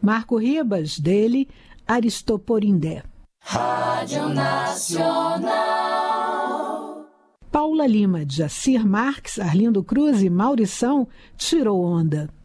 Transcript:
Marco Ribas, dele, Aristoporindé. Rádio Nacional. Paula Lima, de Jacir Marques, Arlindo Cruz e Maurição, Tirou Onda.